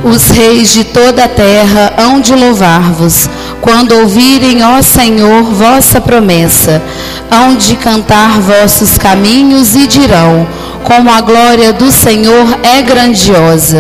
Os reis de toda a terra hão de louvar-vos, quando ouvirem, ó Senhor, vossa promessa. Hão de cantar vossos caminhos e dirão: como a glória do Senhor é grandiosa.